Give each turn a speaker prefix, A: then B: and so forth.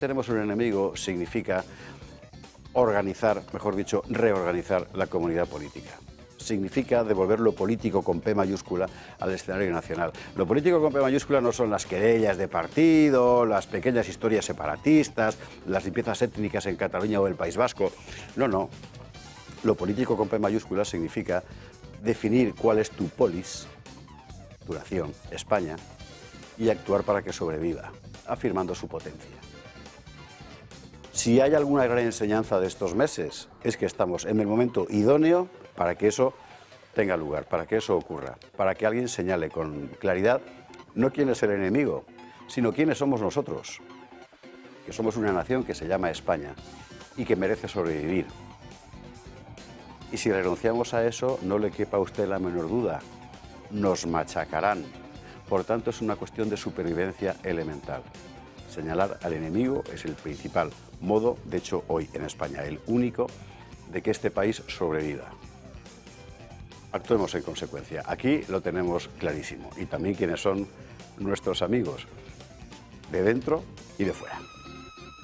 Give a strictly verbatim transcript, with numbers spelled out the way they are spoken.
A: Tenemos un enemigo significa organizar, mejor dicho, reorganizar la comunidad política. Significa devolver lo político con P mayúscula al escenario nacional. Lo político con P mayúscula no son las querellas de partido, las pequeñas historias separatistas, las limpiezas étnicas en Cataluña o el País Vasco. No, no. Lo político con P mayúscula significa definir cuál es tu polis, tu nación, España, y actuar para que sobreviva, afirmando su potencia. Si hay alguna gran enseñanza de estos meses, es que estamos en el momento idóneo para que eso tenga lugar, para que eso ocurra, para que alguien señale con claridad no quién es el enemigo, sino quiénes somos nosotros, que somos una nación que se llama España y que merece sobrevivir. Y si renunciamos a eso, no le quepa a usted la menor duda, nos machacarán. Por tanto, es una cuestión de supervivencia elemental. Señalar al enemigo es el principal modo, de hecho hoy en España, el único, de que este país sobreviva. Actuemos en consecuencia. Aquí lo tenemos clarísimo. Y también quiénes son nuestros amigos, de dentro y de fuera.